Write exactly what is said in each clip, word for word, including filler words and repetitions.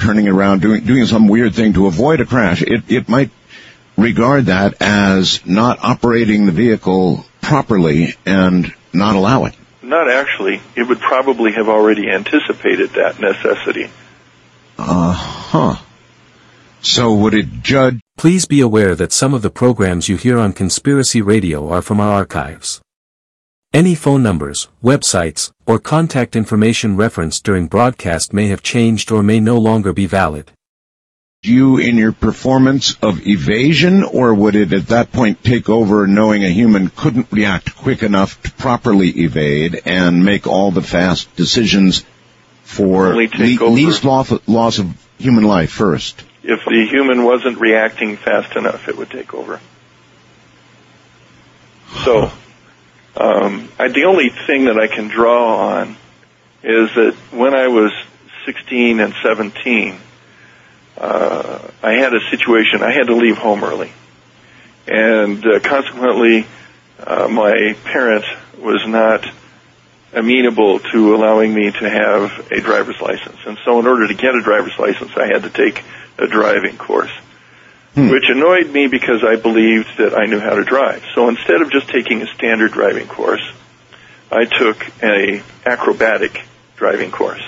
turning it around, doing doing some weird thing to avoid a crash, it, it might regard that as not operating the vehicle properly and not allow it. Not actually. It would probably have already anticipated that necessity. Uh-huh. So would it judge... Please be aware that some of the programs you hear on Conspiracy Radio are from our archives. Any phone numbers, websites, or contact information referenced during broadcast may have changed or may no longer be valid. You in your performance of evasion, or would it at that point take over knowing a human couldn't react quick enough to properly evade and make all the fast decisions for le- least loss, loss of human life first? If the human wasn't reacting fast enough, it would take over. So, um, I, the only thing that I can draw on is that when I was sixteen and seventeen, uh, I had a situation, I had to leave home early. And uh, consequently, uh, my parent was not amenable to allowing me to have a driver's license. And so in order to get a driver's license, I had to take a driving course, hmm. which annoyed me because I believed that I knew how to drive. So instead of just taking a standard driving course, I took a acrobatic driving course.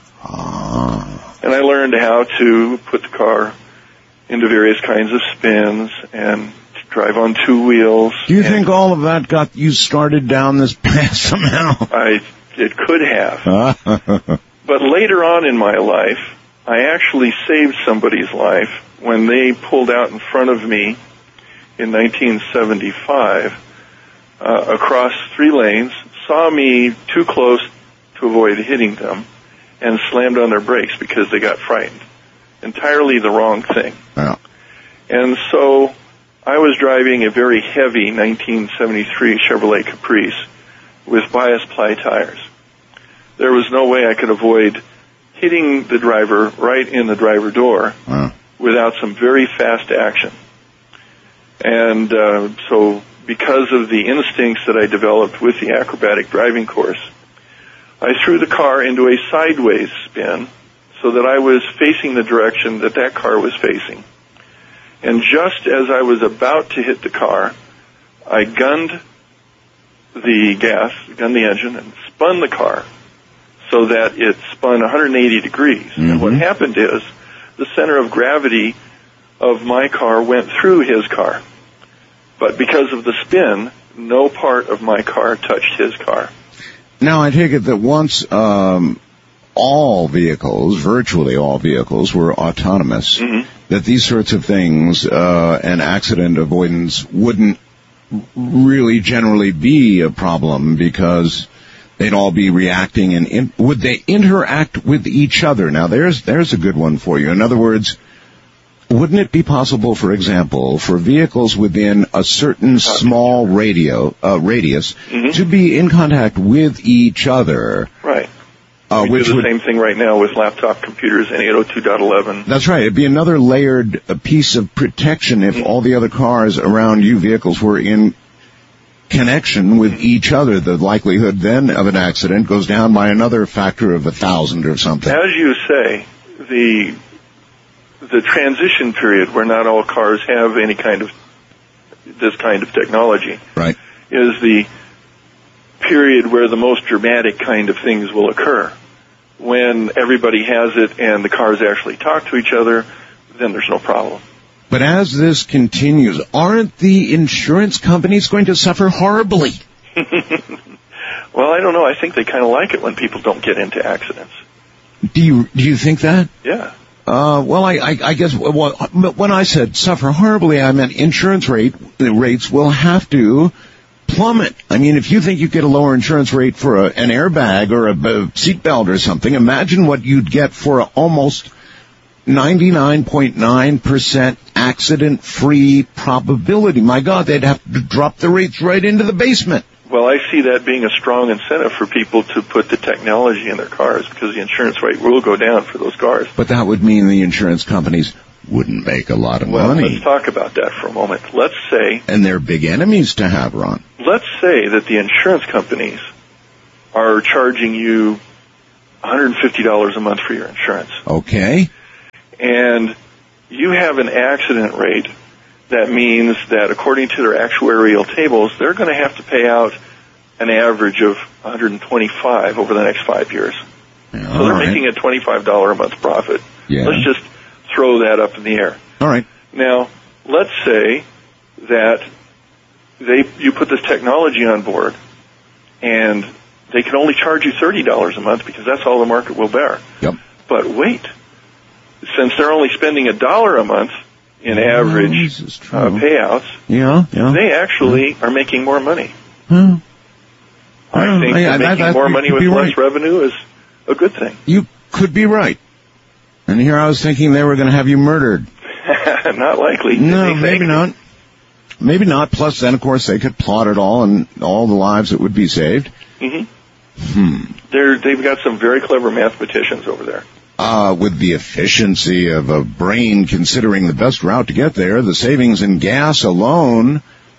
Ah. And I learned how to put the car into various kinds of spins and to drive on two wheels. Do you think all of that got you started down this path somehow? I, it could have. But later on in my life, I actually saved somebody's life when they pulled out in front of me in nineteen seventy-five uh, across three lanes, saw me too close to avoid hitting them, and slammed on their brakes because they got frightened. Entirely the wrong thing. Yeah. And so I was driving a very heavy nineteen seventy-three Chevrolet Caprice with bias ply tires. There was no way I could avoid hitting the driver right in the driver door wow. without some very fast action. And uh, so because of the instincts that I developed with the acrobatic driving course, I threw the car into a sideways spin so that I was facing the direction that that car was facing. And just as I was about to hit the car, I gunned the gas, gunned the engine, and spun the car so that it spun one hundred eighty degrees. Mm-hmm. And what happened is the center of gravity of my car went through his car. But because of the spin, no part of my car touched his car. Now, I take it that once um, all vehicles, virtually all vehicles, were autonomous, mm-hmm. that these sorts of things uh, and accident avoidance wouldn't really generally be a problem because they'd all be reacting and in, would they interact with each other? Now, there's there's a good one for you. In other words, wouldn't it be possible, for example, for vehicles within a certain small radio uh, radius mm-hmm. to be in contact with each other? Right. Uh, we which do the would, same thing right now with laptop computers in eight oh two dot eleven. That's right. It'd be another layered uh, piece of protection if mm-hmm. all the other cars around you vehicles were in connection with each other. The likelihood then of an accident goes down by another factor of a thousand or something. As you say, the the transition period where not all cars have any kind of this kind of technology right. is the period where the most dramatic kind of things will occur. When everybody has it and the cars actually talk to each other, then there's no problem. But as this continues, aren't the insurance companies going to suffer horribly? Well, I don't know. I think they kind of like it when people don't get into accidents. Do you do you think that? Yeah. Uh, well, I, I, I guess well, when I said suffer horribly, I meant insurance rate rates will have to plummet. I mean, if you think you get a lower insurance rate for a, an airbag or a, a seatbelt or something, imagine what you'd get for a almost ninety-nine point nine percent accident-free probability. My God, they'd have to drop the rates right into the basement. Well, I see that being a strong incentive for people to put the technology in their cars because the insurance rate will go down for those cars. But that would mean the insurance companies wouldn't make a lot of well, money. Well, let's talk about that for a moment. Let's say... And they're big enemies to have, Ron. Let's say that the insurance companies are charging you one hundred fifty dollars a month for your insurance. Okay. and you have an accident rate, that means that according to their actuarial tables, they're going to have to pay out an average of one hundred twenty-five over the next five years. Yeah, so they're right. making a twenty-five dollars a month profit. Yeah. Let's just throw that up in the air. All right. Now, let's say that they you put this technology on board, and they can only charge you thirty dollars a month because that's all the market will bear. Yep. But wait, since they're only spending a dollar a month in average oh, uh, payouts, yeah, yeah. they actually yeah. are making more money. Hmm. I think I, I, that making I, I, more money with right. less revenue is a good thing. You could be right. And here I was thinking they were going to have you murdered. Not likely. No, maybe not. Maybe not. Plus, then, of course, they could plot it all and all the lives that would be saved. Mm-hmm. Hmm. They're, they've got some very clever mathematicians over there. Uh, with the efficiency of a brain considering the best route to get there, the savings in gas alone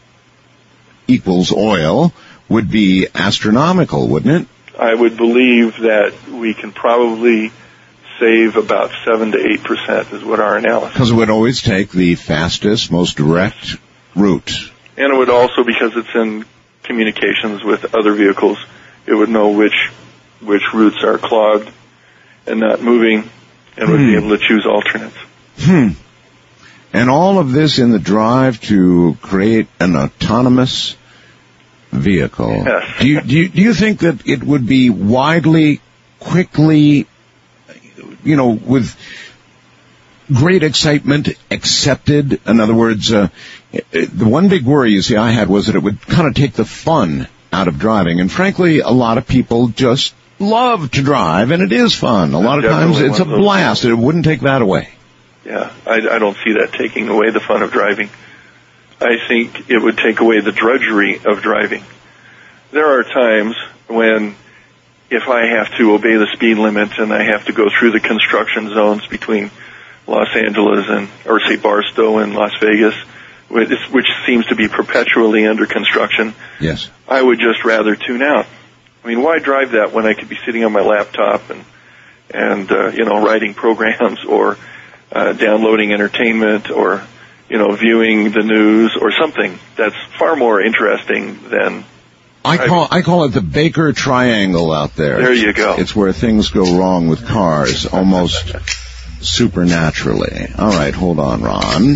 equals oil would be astronomical, wouldn't it? I would believe that we can probably save about seven to eight percent is what our analysis. Because it would always take the fastest, most direct route. And it would also, because it's in communications with other vehicles, it would know which which routes are clogged and not moving, and would hmm. be able to choose alternates. Hmm. And all of this in the drive to create an autonomous vehicle. Yes. Do you, do you, do you think that it would be widely, quickly, you know, with great excitement accepted? In other words, uh, the one big worry, you see, I had was that it would kind of take the fun out of driving. And frankly, a lot of people just love to drive, and it is fun. A lot of times it's a blast. It wouldn't take that away. Yeah, I, I don't see that taking away the fun of driving. I think it would take away the drudgery of driving. There are times when, if I have to obey the speed limit and I have to go through the construction zones between Los Angeles and, or say Barstow and Las Vegas, which, which seems to be perpetually under construction, yes, I would just rather tune out. I mean, why drive that when I could be sitting on my laptop and, and uh, you know, writing programs or uh, downloading entertainment or, you know, viewing the news or something that's far more interesting than... I call I call it the Baker Triangle out there. There you go. It's where things go wrong with cars, almost supernaturally. All right, hold on, Ron.